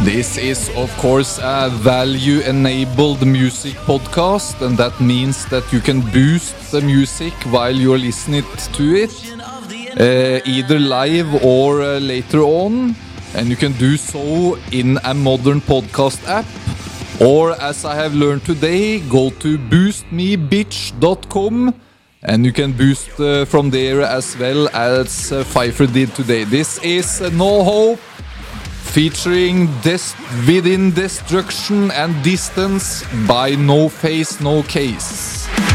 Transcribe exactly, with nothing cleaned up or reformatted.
This is, of course, a value-enabled music podcast, and that means that you can boost the music while you're listening to it, uh, either live or uh, later on, and you can do so in a modern podcast app, or as I have learned today, go to boost me bitch dot com, and you can boost uh, from there as well as uh, Pfeiffer did today. This is uh, No Hope, featuring Des- Within Destruction and Distance by No Face No Case.